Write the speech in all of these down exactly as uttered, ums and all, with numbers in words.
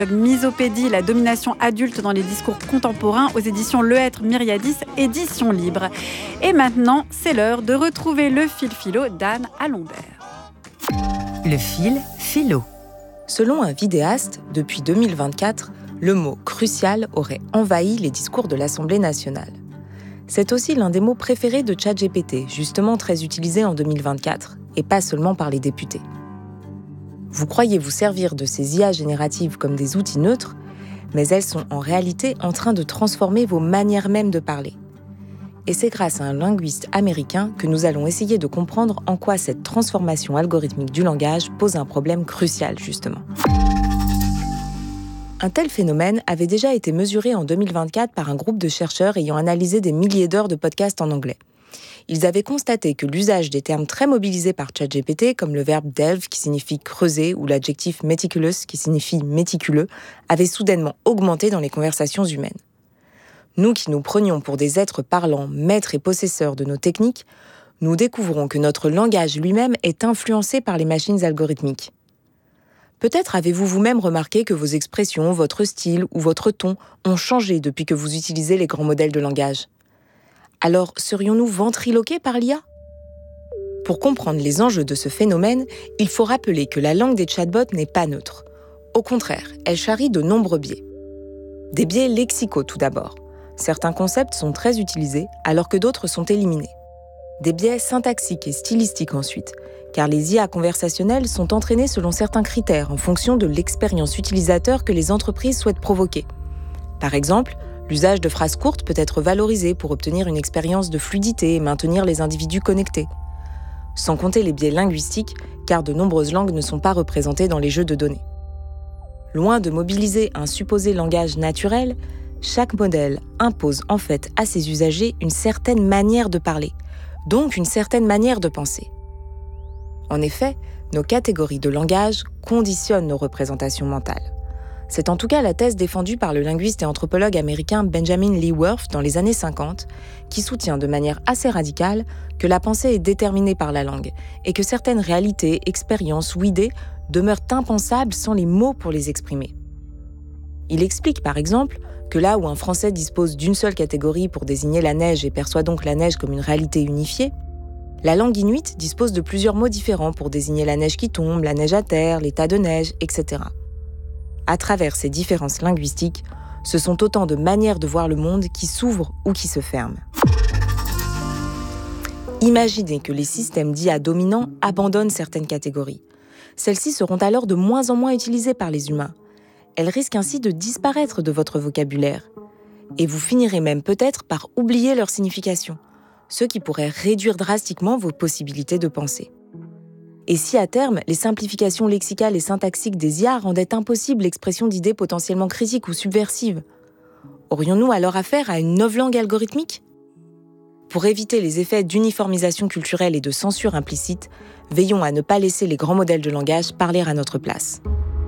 Misopédie, la domination adulte dans les discours contemporains aux éditions Le Hêtre Myriadis, édition libre. Et maintenant, c'est l'heure de retrouver le fil philo d'Anne Alombert. Le fil philo. Selon un vidéaste, depuis deux mille vingt-quatre, le mot « crucial » aurait envahi les discours de l'Assemblée nationale. C'est aussi l'un des mots préférés de ChatGPT, justement très utilisé en deux mille vingt-quatre, et pas seulement par les députés. Vous croyez vous servir de ces I A génératives comme des outils neutres, mais elles sont en réalité en train de transformer vos manières même de parler. Et c'est grâce à un linguiste américain que nous allons essayer de comprendre en quoi cette transformation algorithmique du langage pose un problème crucial, justement. Un tel phénomène avait déjà été mesuré en deux mille vingt-quatre par un groupe de chercheurs ayant analysé des milliers d'heures de podcasts en anglais. Ils avaient constaté que l'usage des termes très mobilisés par ChatGPT, comme le verbe delve qui signifie creuser ou l'adjectif meticulous qui signifie méticuleux, avait soudainement augmenté dans les conversations humaines. Nous qui nous prenions pour des êtres parlants, maîtres et possesseurs de nos techniques, nous découvrons que notre langage lui-même est influencé par les machines algorithmiques. Peut-être avez-vous vous-même remarqué que vos expressions, votre style ou votre ton ont changé depuis que vous utilisez les grands modèles de langage. Alors, serions-nous ventriloqués par l'I A ? Pour comprendre les enjeux de ce phénomène, il faut rappeler que la langue des chatbots n'est pas neutre. Au contraire, elle charrie de nombreux biais. Des biais lexicaux tout d'abord. Certains concepts sont très utilisés, alors que d'autres sont éliminés. Des biais syntaxiques et stylistiques ensuite, car les I A conversationnelles sont entraînées selon certains critères en fonction de l'expérience utilisateur que les entreprises souhaitent provoquer. Par exemple, l'usage de phrases courtes peut être valorisé pour obtenir une expérience de fluidité et maintenir les individus connectés. Sans compter les biais linguistiques, car de nombreuses langues ne sont pas représentées dans les jeux de données. Loin de mobiliser un supposé langage naturel, chaque modèle impose en fait à ses usagers une certaine manière de parler, donc une certaine manière de penser. En effet, nos catégories de langage conditionnent nos représentations mentales. C'est en tout cas la thèse défendue par le linguiste et anthropologue américain Benjamin Lee Worth dans les années cinquante, qui soutient de manière assez radicale que la pensée est déterminée par la langue et que certaines réalités, expériences ou idées demeurent impensables sans les mots pour les exprimer. Il explique par exemple que là où un Français dispose d'une seule catégorie pour désigner la neige et perçoit donc la neige comme une réalité unifiée, la langue inuite dispose de plusieurs mots différents pour désigner la neige qui tombe, la neige à terre, l'état de neige, et cetera. À travers ces différences linguistiques, ce sont autant de manières de voir le monde qui s'ouvrent ou qui se ferment. Imaginez que les systèmes d'I A dominants abandonnent certaines catégories. Celles-ci seront alors de moins en moins utilisées par les humains. Elles risquent ainsi de disparaître de votre vocabulaire. Et vous finirez même peut-être par oublier leur signification, ce qui pourrait réduire drastiquement vos possibilités de penser. Et si à terme, les simplifications lexicales et syntaxiques des I A rendaient impossible l'expression d'idées potentiellement critiques ou subversives, aurions-nous alors affaire à une novlangue algorithmique ? Pour éviter les effets d'uniformisation culturelle et de censure implicite, veillons à ne pas laisser les grands modèles de langage parler à notre place.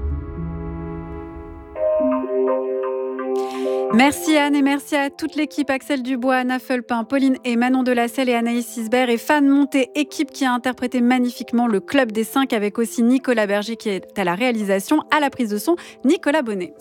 Merci Anne et merci à toute l'équipe, Axel Dubois, Anna Fulpin, Pauline et Manon Delacelle et Anaïs Isbert et Fan Monté, équipe qui a interprété magnifiquement le Club des Cinq avec aussi Nicolas Berger qui est à la réalisation, à la prise de son, Nicolas Bonnet.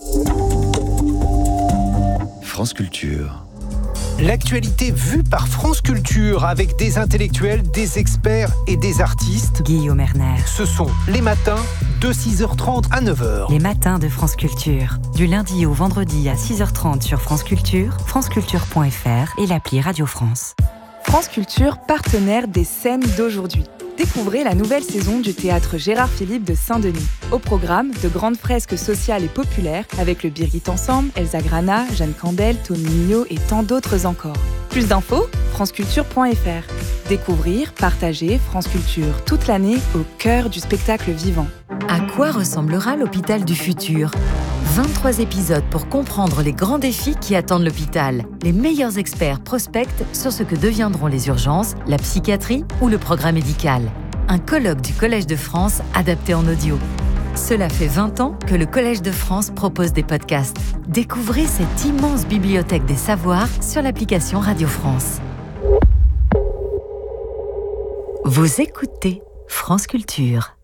France Culture. L'actualité vue par France Culture avec des intellectuels, des experts et des artistes. Guillaume Erner. Ce sont les matins de six heures trente à neuf heures. Les matins de France Culture. Du lundi au vendredi à six heures trente sur France Culture, franceculture point f r et l'appli Radio France. France Culture, partenaire des scènes d'aujourd'hui. Découvrez la nouvelle saison du théâtre Gérard Philippe de Saint-Denis. Au programme, de grandes fresques sociales et populaires avec le Birgit Ensemble, Elsa Grana, Jeanne Candel, Tony Mignot et tant d'autres encore. Plus d'infos, franceculture point f r. Découvrir, partager France Culture toute l'année au cœur du spectacle vivant. À quoi ressemblera l'hôpital du futur ? vingt-trois épisodes pour comprendre les grands défis qui attendent l'hôpital. Les meilleurs experts prospectent sur ce que deviendront les urgences, la psychiatrie ou le progrès médical. Un colloque du Collège de France adapté en audio. Cela fait vingt ans que le Collège de France propose des podcasts. Découvrez cette immense bibliothèque des savoirs sur l'application Radio France. Vous écoutez France Culture.